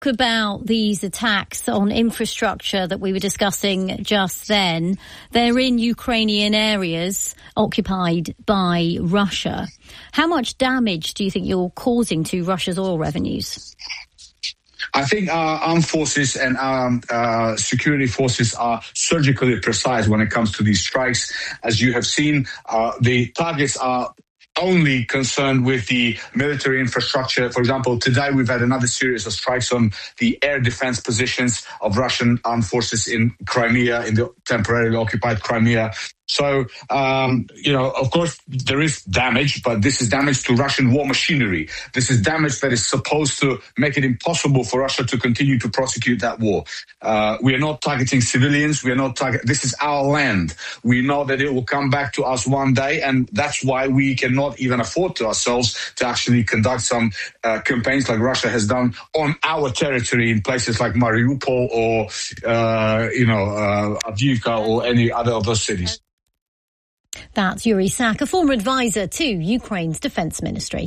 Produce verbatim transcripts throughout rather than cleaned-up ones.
about these attacks on infrastructure that we were discussing just then. They're in Ukrainian areas occupied by Russia. How much damage do you think you're causing to Russia's oil revenues? I think our armed forces and our uh, security forces are surgically precise when it comes to these strikes. As you have seen, uh, the targets are only concerned with the military infrastructure. For example, today we've had another series of strikes on the air defense positions of Russian armed forces in Crimea, in the temporarily occupied Crimea. So, um, you know, of course, there is damage, but this is damage to Russian war machinery. This is damage that is supposed to make it impossible for Russia to continue to prosecute that war. Uh, we are not targeting civilians. We are not target. This is our land. We know that it will come back to us one day, and that's why we cannot even afford to ourselves to actually conduct some uh, campaigns like Russia has done on our territory in places like Mariupol or, uh, you know, uh, Avdiivka or any other of those cities. That's Yuri Sak, a former advisor to Ukraine's defense ministry.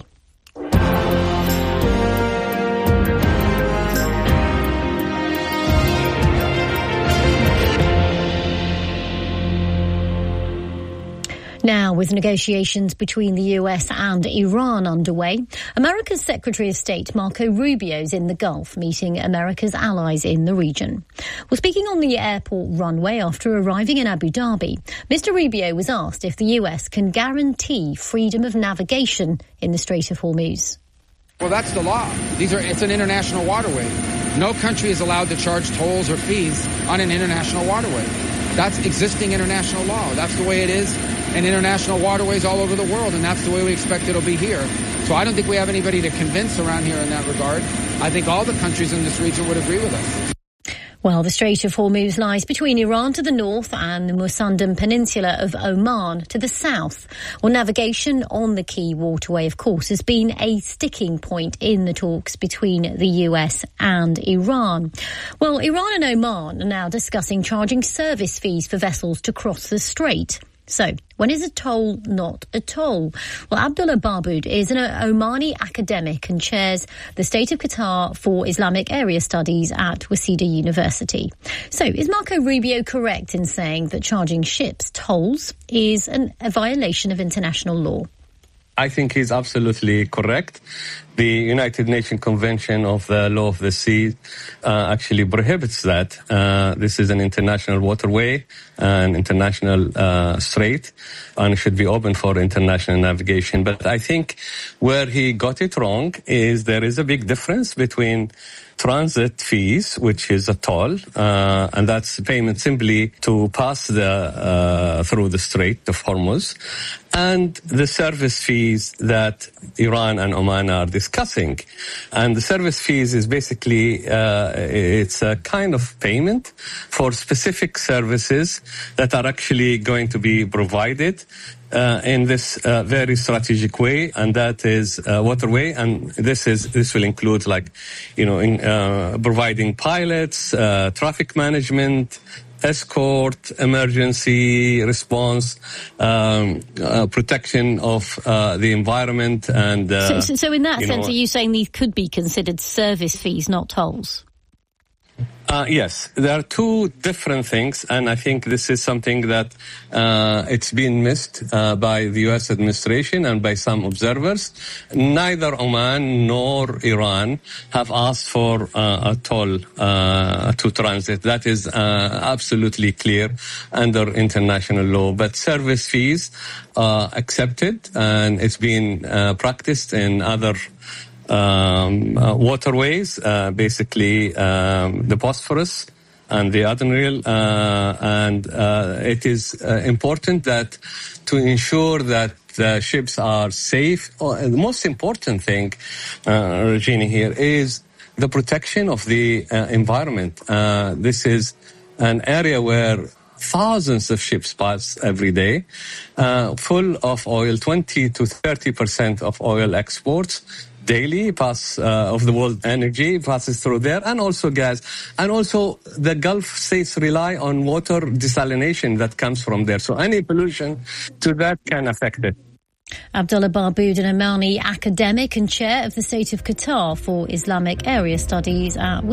Now, with negotiations between the U S and Iran underway, America's Secretary of State Marco Rubio is in the Gulf, meeting America's allies in the region. Well, speaking on the airport runway after arriving in Abu Dhabi, Mister Rubio was asked if the U S can guarantee freedom of navigation in the Strait of Hormuz. Well, that's the law. These are, it's an international waterway. No country is allowed to charge tolls or fees on an international waterway. That's existing international law. That's the way it is in international waterways all over the world, and that's the way we expect it'll be here. So I don't think we have anybody to convince around here in that regard. I think all the countries in this region would agree with us. Well, the Strait of Hormuz lies between Iran to the north and the Musandam Peninsula of Oman to the south. Well, navigation on the key waterway, of course, has been a sticking point in the talks between the U S and Iran. Well, Iran and Oman are now discussing charging service fees for vessels to cross the strait. So, when is a toll not a toll? Well, Abdullah Barboud is an Omani academic and chairs the State of Qatar for Islamic Area Studies at Waseda University. So, is Marco Rubio correct in saying that charging ships tolls is an, a violation of international law? I think he's absolutely correct. The United Nations Convention of the Law of the Sea uh, actually prohibits that. Uh, this is an international waterway, an international uh, strait, and it should be open for international navigation. But I think where he got it wrong is there is a big difference between transit fees, which is a toll, uh, and that's payment simply to pass the uh, through the Strait of Hormuz, and the service fees that Iran and Oman are discussing. And the service fees is basically, uh, it's a kind of payment for specific services that are actually going to be provided Uh, in this uh, very strategic way, and that is uh, waterway, and this is this will include, like, you know, in uh, providing pilots, uh, traffic management, escort, emergency response, um, uh, protection of uh, the environment, and uh, so, so, so in that sense, know, are you saying these could be considered service fees, not tolls? Uh, yes, there are two different things, and I think this is something that uh, it's been missed uh, by the U S administration and by some observers. Neither Oman nor Iran have asked for uh, a toll uh, to transit. That is uh, absolutely clear under international law. But service fees are accepted, and it's been uh, practiced in other Um, uh, waterways, uh, basically um, the Bosphorus and the Admiral, uh, and uh, it is uh, important that to ensure that the ships are safe. Oh, the most important thing, uh, Regina, here is the protection of the uh, environment. Uh, this is an area where thousands of ships pass every day, uh, full of oil. twenty to thirty percent of oil exports daily pass uh, of the world energy passes through there, and also gas, and also the Gulf states rely on water desalination that comes from there. So any pollution to that can affect it. Abdullah Barboud, an Omani academic and chair of the State of Qatar for Islamic Area Studies at